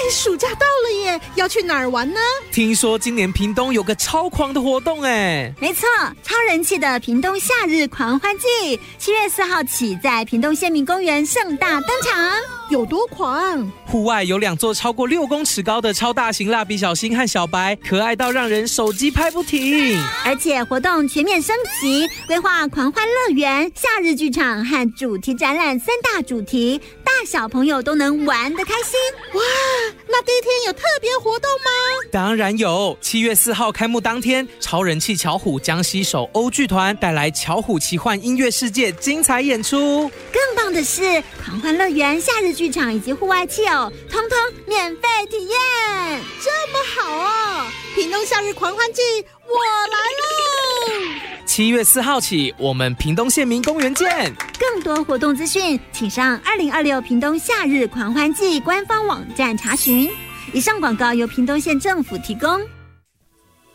暑假到了耶，要去哪儿玩呢？ 听说今年屏东有个超狂的活动哎！ 没错，超人气的屏东夏日狂欢季，7月4号起在屏东县民公园盛大登场。 有多狂？ 户外有2座超过6公尺高的超大型蜡笔小新和小白，可爱到让人手机拍不停。 而且活动全面升级，规划狂欢乐园、夏日剧场和主题展览3大主题，大小朋友都能玩得开心。 哇，那第一天有特别活动吗？ 当然有，7月4号开幕当天，超人气巧虎将携手欧剧团带来巧虎奇幻音乐世界精彩演出。 更棒的是，狂欢乐园、夏日剧场以及户外汽友，通通免费体验。 这么好哦！屏东夏日狂欢季，我来喽 ！7月4号起，我们屏东县民公园见。 更多活动资讯，请上2026屏东夏日狂欢季官方网站查询。以上广告由屏东县政府提供。